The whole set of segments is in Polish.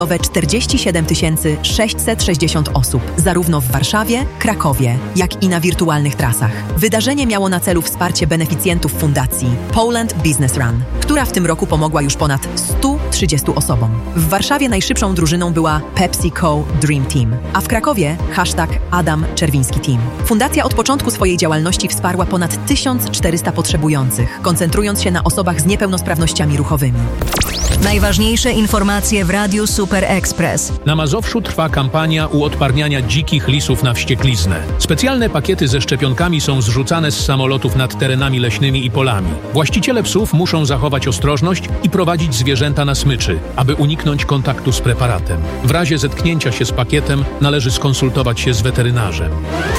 47 660 osób, zarówno w Warszawie, Krakowie, jak i na wirtualnych trasach. Wydarzenie miało na celu wsparcie beneficjentów fundacji Poland Business Run, która w tym roku pomogła już ponad 130 osobom. W Warszawie najszybszą drużyną była PepsiCo Dream Team, a w Krakowie #Adam Czerwiński Team. Fundacja od początku swojej działalności wsparła ponad 1400 potrzebujących, koncentrując się na osobach z niepełnosprawnościami ruchowymi. Najważniejsze informacje w Radiu Super Express. Na Mazowszu trwa kampania uodparniania dzikich lisów na wściekliznę. Specjalne pakiety ze szczepionkami są zrzucane z samolotów nad terenami leśnymi i polami. Właściciele psów muszą zachować ostrożność i prowadzić zwierzęta na smyczy, aby uniknąć kontaktu z preparatem. W razie zetknięcia się z pakietem należy skonsultować się z weterynarzem.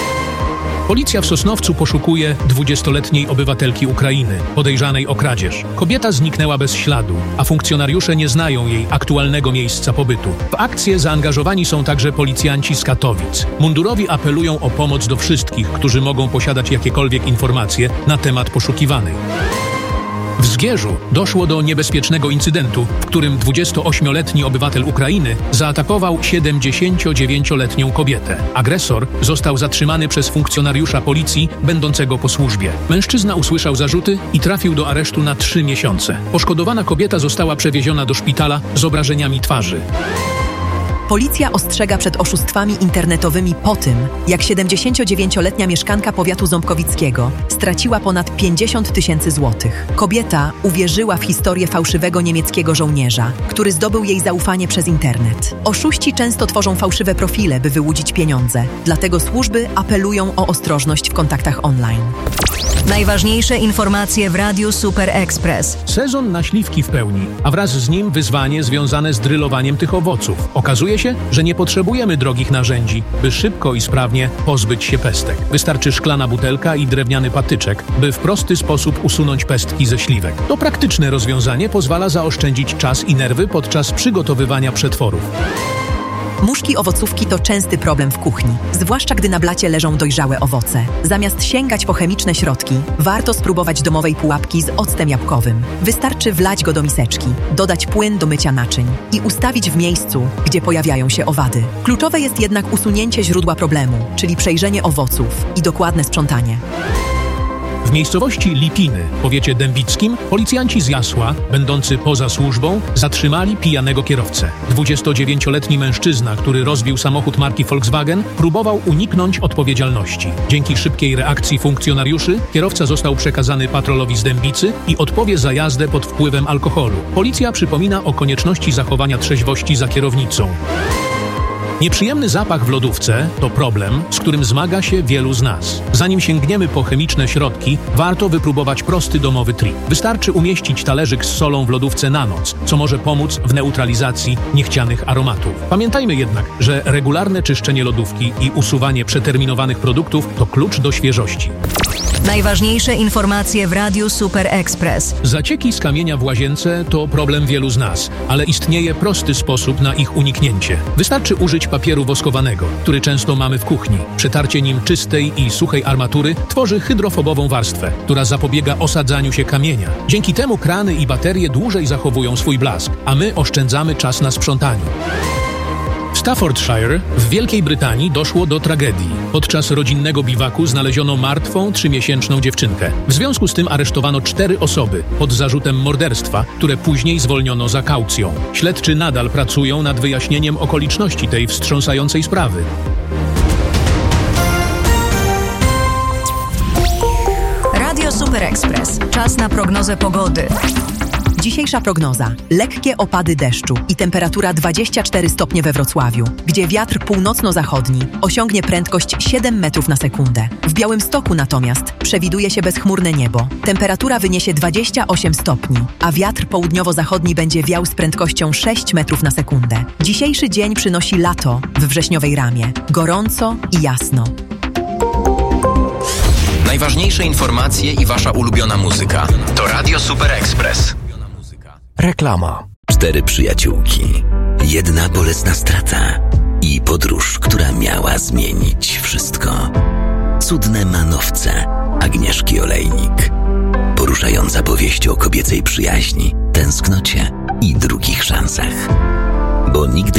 Policja w Sosnowcu poszukuje 20-letniej obywatelki Ukrainy, podejrzanej o kradzież. Kobieta zniknęła bez śladu, a funkcjonariusze nie znają jej aktualnego miejsca pobytu. W akcję zaangażowani są także policjanci z Katowic. Mundurowi apelują o pomoc do wszystkich, którzy mogą posiadać jakiekolwiek informacje na temat poszukiwanej. W Zgierzu doszło do niebezpiecznego incydentu, w którym 28-letni obywatel Ukrainy zaatakował 79-letnią kobietę. Agresor został zatrzymany przez funkcjonariusza policji będącego po służbie. Mężczyzna usłyszał zarzuty i trafił do aresztu na 3 miesiące. Poszkodowana kobieta została przewieziona do szpitala z obrażeniami twarzy. Policja ostrzega przed oszustwami internetowymi po tym, jak 79-letnia mieszkanka powiatu ząbkowickiego straciła ponad 50 000 złotych. Kobieta uwierzyła w historię fałszywego niemieckiego żołnierza, który zdobył jej zaufanie przez internet. Oszuści często tworzą fałszywe profile, by wyłudzić pieniądze. Dlatego służby apelują o ostrożność w kontaktach online. Najważniejsze informacje w Radiu Super Express. Sezon na śliwki w pełni, a wraz z nim wyzwanie związane z drylowaniem tych owoców. Okazuje się, że nie potrzebujemy drogich narzędzi, by szybko i sprawnie pozbyć się pestek. Wystarczy szklana butelka i drewniany patyczek, by w prosty sposób usunąć pestki ze śliwek. To praktyczne rozwiązanie pozwala zaoszczędzić czas i nerwy podczas przygotowywania przetworów. Muszki owocówki to częsty problem w kuchni, zwłaszcza gdy na blacie leżą dojrzałe owoce. Zamiast sięgać po chemiczne środki, warto spróbować domowej pułapki z octem jabłkowym. Wystarczy wlać go do miseczki, dodać płyn do mycia naczyń i ustawić w miejscu, gdzie pojawiają się owady. Kluczowe jest jednak usunięcie źródła problemu, czyli przejrzenie owoców i dokładne sprzątanie. W miejscowości Lipiny, w powiecie dębickim, policjanci z Jasła, będący poza służbą, zatrzymali pijanego kierowcę. 29-letni mężczyzna, który rozbił samochód marki Volkswagen, próbował uniknąć odpowiedzialności. Dzięki szybkiej reakcji funkcjonariuszy, kierowca został przekazany patrolowi z Dębicy i odpowie za jazdę pod wpływem alkoholu. Policja przypomina o konieczności zachowania trzeźwości za kierownicą. Nieprzyjemny zapach w lodówce to problem, z którym zmaga się wielu z nas. Zanim sięgniemy po chemiczne środki, warto wypróbować prosty domowy trik. Wystarczy umieścić talerzyk z solą w lodówce na noc, co może pomóc w neutralizacji niechcianych aromatów. Pamiętajmy jednak, że regularne czyszczenie lodówki i usuwanie przeterminowanych produktów to klucz do świeżości. Najważniejsze informacje w Radiu Super Express. Zacieki z kamienia w łazience to problem wielu z nas, ale istnieje prosty sposób na ich uniknięcie. Wystarczy użyć papieru woskowanego, który często mamy w kuchni. Przetarcie nim czystej i suchej armatury tworzy hydrofobową warstwę, która zapobiega osadzaniu się kamienia. Dzięki temu krany i baterie dłużej zachowują swój blask, a my oszczędzamy czas na sprzątaniu. W Staffordshire w Wielkiej Brytanii doszło do tragedii. Podczas rodzinnego biwaku znaleziono martwą 3-miesięczną dziewczynkę. W związku z tym aresztowano 4 osoby pod zarzutem morderstwa, które później zwolniono za kaucją. Śledczy nadal pracują nad wyjaśnieniem okoliczności tej wstrząsającej sprawy. Radio Super Express. Czas na prognozę pogody. Dzisiejsza prognoza. Lekkie opady deszczu i temperatura 24 stopnie we Wrocławiu, gdzie wiatr północno-zachodni osiągnie prędkość 7 metrów na sekundę. W Białymstoku natomiast przewiduje się bezchmurne niebo. Temperatura wyniesie 28 stopni, a wiatr południowo-zachodni będzie wiał z prędkością 6 metrów na sekundę. Dzisiejszy dzień przynosi lato w wrześniowej ramie. Gorąco i jasno. Najważniejsze informacje i wasza ulubiona muzyka. To Radio Super Express. Reklama. 4 przyjaciółki. Jedna bolesna strata i podróż, która miała zmienić wszystko. Cudne manowce Agnieszki Olejnik. Poruszająca powieść o kobiecej przyjaźni, tęsknocie i drugich szansach. Bo nigdy